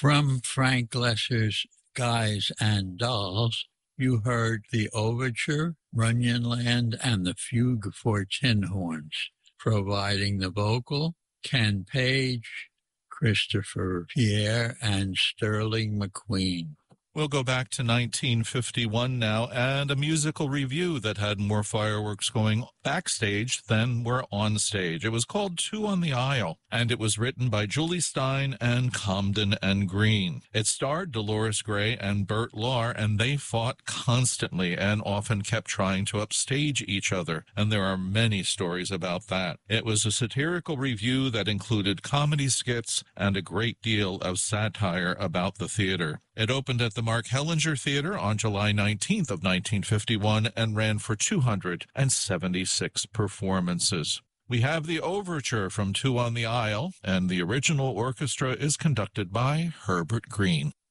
From Frank Lesser's Guys and Dolls, you heard the Overture, Runyonland, and the Fugue for Tin Horns. Providing the vocal, Ken Page, Christopher Pierre, and Sterling McQueen. We'll go back to 1951 now, and a musical review that had more fireworks going backstage than were on stage. It was called Two on the Aisle, and it was written by Julie Stein and Comden and Green. It starred Dolores Gray and Bert Lahr, and they fought constantly and often kept trying to upstage each other, and there are many stories about that. It was a satirical review that included comedy skits and a great deal of satire about the theater. It opened at the Mark Hellinger Theater on July 19th of 1951 and ran for 276 performances. We have the overture from Two on the Aisle, and the original orchestra is conducted by Herbert Green.